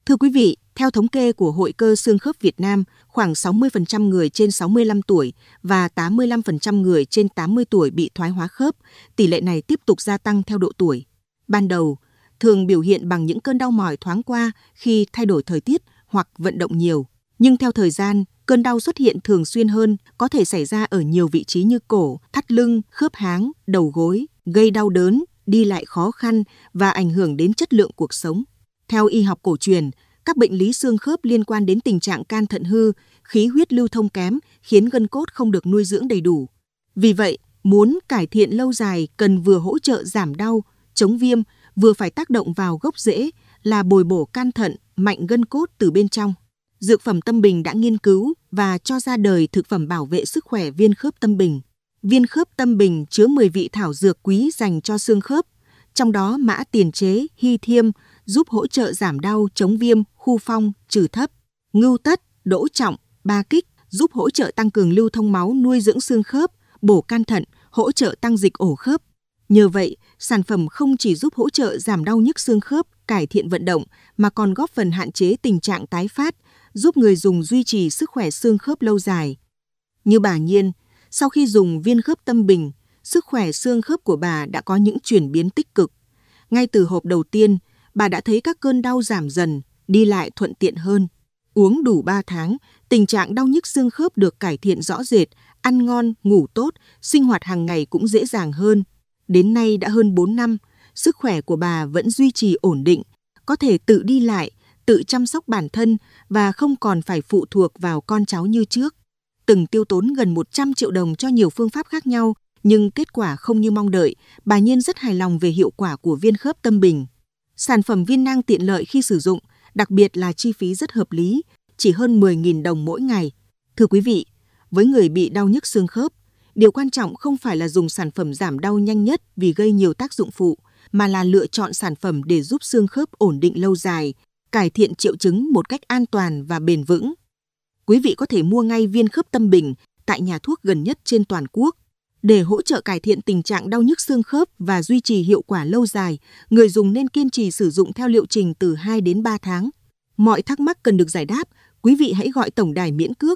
Thưa quý vị, theo thống kê của Hội cơ xương khớp Việt Nam, khoảng 60% người trên 65 tuổi và 85% người trên 80 tuổi bị thoái hóa khớp. Tỷ lệ này tiếp tục gia tăng theo độ tuổi. Ban đầu, thường biểu hiện bằng những cơn đau mỏi thoáng qua khi thay đổi thời tiết hoặc vận động nhiều. Nhưng theo thời gian, cơn đau xuất hiện thường xuyên hơn, có thể xảy ra ở nhiều vị trí như cổ, thắt lưng, khớp háng, đầu gối, gây đau đớn, đi lại khó khăn và ảnh hưởng đến chất lượng cuộc sống. Theo y học cổ truyền, các bệnh lý xương khớp liên quan đến tình trạng can thận hư, khí huyết lưu thông kém khiến gân cốt không được nuôi dưỡng đầy đủ. Vì vậy, muốn cải thiện lâu dài cần vừa hỗ trợ giảm đau, chống viêm, vừa phải tác động vào gốc rễ là bồi bổ can thận, mạnh gân cốt từ bên trong. Dược phẩm Tâm Bình đã nghiên cứu và cho ra đời thực phẩm bảo vệ sức khỏe viên khớp Tâm Bình. Viên khớp Tâm Bình chứa 10 vị thảo dược quý dành cho xương khớp, trong đó mã tiền chế, hy thiêm giúp hỗ trợ giảm đau, chống viêm, khu phong, trừ thấp. Ngưu tất, đỗ trọng, ba kích giúp hỗ trợ tăng cường lưu thông máu, nuôi dưỡng xương khớp, bổ can thận, hỗ trợ tăng dịch ổ khớp. Nhờ vậy, sản phẩm không chỉ giúp hỗ trợ giảm đau nhức xương khớp, cải thiện vận động, mà còn góp phần hạn chế tình trạng tái phát, giúp người dùng duy trì sức khỏe xương khớp lâu dài. Như bà Nhiên, sau khi dùng viên khớp Tâm Bình, sức khỏe xương khớp của bà đã có những chuyển biến tích cực. Ngay từ hộp đầu tiên, bà đã thấy các cơn đau giảm dần, đi lại thuận tiện hơn. Uống đủ 3 tháng, tình trạng đau nhức xương khớp được cải thiện rõ rệt, ăn ngon, ngủ tốt, sinh hoạt hàng ngày cũng dễ dàng hơn. Đến nay đã hơn 4 năm, sức khỏe của bà vẫn duy trì ổn định, có thể tự đi lại, tự chăm sóc bản thân và không còn phải phụ thuộc vào con cháu như trước. Từng tiêu tốn gần 100 triệu đồng cho nhiều phương pháp khác nhau, nhưng kết quả không như mong đợi, bà Nhiên rất hài lòng về hiệu quả của viên khớp Tâm Bình. Sản phẩm viên nang tiện lợi khi sử dụng, đặc biệt là chi phí rất hợp lý, chỉ hơn 10.000 đồng mỗi ngày. Thưa quý vị, với người bị đau nhức xương khớp, điều quan trọng không phải là dùng sản phẩm giảm đau nhanh nhất vì gây nhiều tác dụng phụ, mà là lựa chọn sản phẩm để giúp xương khớp ổn định lâu dài, cải thiện triệu chứng một cách an toàn và bền vững. Quý vị có thể mua ngay viên khớp Tâm Bình tại nhà thuốc gần nhất trên toàn quốc. Để hỗ trợ cải thiện tình trạng đau nhức xương khớp và duy trì hiệu quả lâu dài, người dùng nên kiên trì sử dụng theo liệu trình từ 2 đến 3 tháng. Mọi thắc mắc cần được giải đáp, quý vị hãy gọi tổng đài miễn cước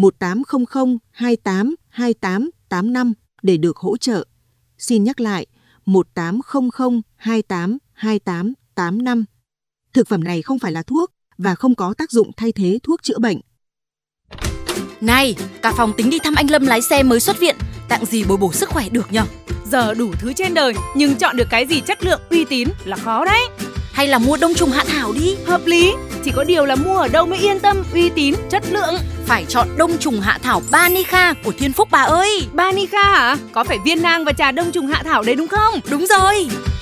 1800 28 28 85 để được hỗ trợ. Xin nhắc lại, 1800 28 28 85. Thực phẩm này không phải là thuốc và không có tác dụng thay thế thuốc chữa bệnh. Này, cả phòng tính đi thăm anh Lâm lái xe mới xuất viện, tặng gì bồi bổ sức khỏe được nhở? Giờ đủ thứ trên đời, nhưng chọn được cái gì chất lượng, uy tín là khó đấy. Hay là mua Đông Trùng Hạ Thảo đi. Hợp lý, chỉ có điều là mua ở đâu mới yên tâm, uy tín, chất lượng. Phải chọn Đông Trùng Hạ Thảo Banica của Thiên Phúc bà ơi. Banica hả? Có phải viên nang và trà Đông Trùng Hạ Thảo đấy đúng không? Đúng rồi.